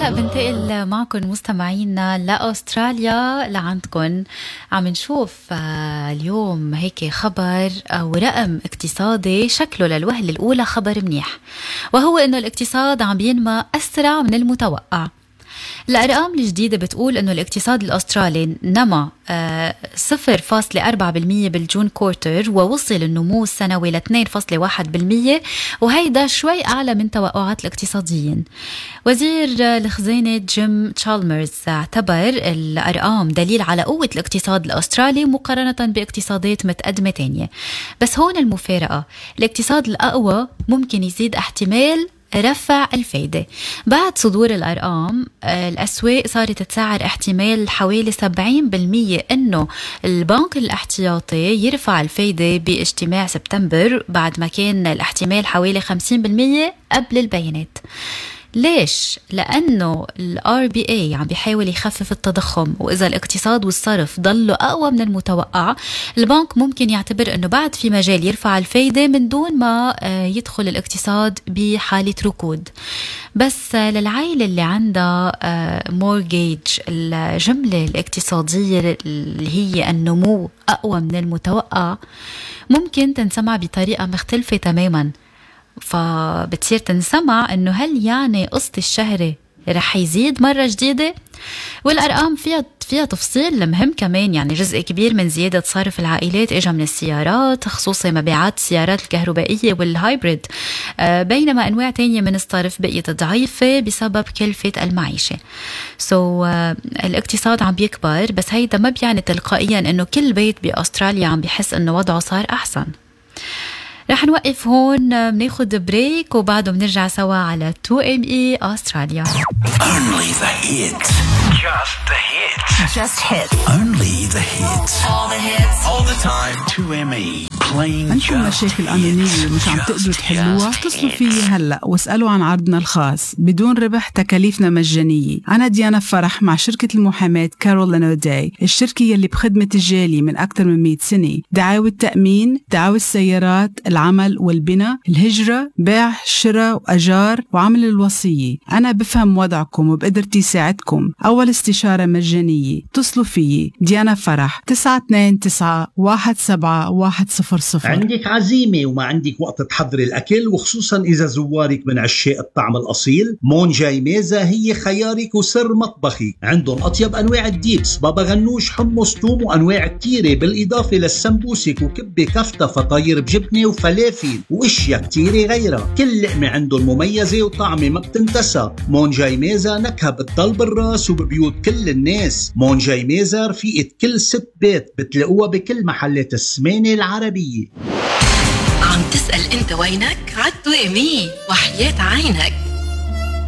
وهلأ بنتقل معكم مستمعينا لأستراليا لعندكم. عم نشوف اليوم هيك خبر أو رقم اقتصادي شكله للوهلة الأولى خبر منيح، وهو إنه الاقتصاد عم ينمى أسرع من المتوقع. الأرقام الجديدة بتقول إنه الاقتصاد الأسترالي نمى 0.4% بالجون كورتر، ووصل النمو السنوي ل 2.1%، وهيدا شوي أعلى من توقعات الاقتصاديين. وزير الخزانة جيم تشالمرز اعتبر الأرقام دليل على قوة الاقتصاد الأسترالي مقارنة باقتصادات متقدمة تانية. بس هون المفارقة، الاقتصاد الأقوى ممكن يزيد احتمال رفع الفايدة. بعد صدور الأرقام الأسواق صارت تسعر احتمال حوالي 70% أنه البنك الاحتياطي يرفع الفايدة باجتماع سبتمبر، بعد ما كان الاحتمال حوالي 50% قبل البيانات. ليش؟ لأنه ال RBA عم بيحاول يخفف التضخم، وإذا الاقتصاد والصرف ضلوا أقوى من المتوقع، البنك ممكن يعتبر أنه بعد في مجال يرفع الفايدة من دون ما يدخل الاقتصاد بحالة ركود. بس للعائلة اللي عندها مورجيج، الجملة الاقتصادية اللي هي النمو أقوى من المتوقع ممكن تنسمع بطريقة مختلفة تماماً. فبتصير تنسمع انه هل يعني قسط الشهري رح يزيد مرة جديدة؟ والأرقام فيها تفصيل مهم كمان. يعني جزء كبير من زيادة صرف العائلات اجى من السيارات، خصوصا مبيعات السيارات الكهربائية والهايبريد، بينما أنواع تانية من الصرف بقيت ضعيفة بسبب كلفة المعيشة. الاقتصاد عم بيكبر، بس هيدا ما بيعني تلقائيا انه كل بيت بأستراليا عم بيحس انه وضعه صار أحسن. رح نوقف هون، بناخد بريك، وبعده بنرجع سوا على 2ME أستراليا. Only the hits. Just the hits. Just hits. Only the hits. All the hits. All the time. 2ME. Playing عندكم مشاكل قانونية ومش عم تقدروا تحلوها؟ اتصلوا فيي هلأ واسألوا عن عرضنا الخاص بدون ربح، تكاليفنا مجانية. أنا ديانا فرح مع شركة المحاماة كارولين أوداي، الشركة يلي بخدمة الجالية من أكثر من 100 سنة. دعاوى التأمين، دعاوى السيارات، العمل والبناء، الهجرة، بيع، شراء وأجار، وعمل الوصية. أنا بفهم وضعكم وبقدرتي ساعدكم. أول استشارة مجانية. اتصلوا فيي ديانا فرح 929-17100. عندك عزيمة وما عندك وقت تحضري الأكل، وخصوصا إذا زوارك من عشاق الطعم الأصيل، مون جاي ميزة هي خيارك وسر مطبخي. عندهم أطيب أنواع الديبس، بابا غنوش، حمص، توم، وأنواع كتيرة، بالإضافة للسمبوسك وكبة كفتة، فطاير بجبنة وفلافل واشياء كتيرة غيرها. كل لقمة عندهم مميزة وطعمة ما بتنتسى. مون جاي ميزة نكهة بتضل بالراس وببيوت كل الناس. مون جاي ميزة رفيقة كل ست بيت، بتلاقوها بكل محلات السمانة العربية. عم تسأل انت وينك؟ عد 2ME وحياة عينك.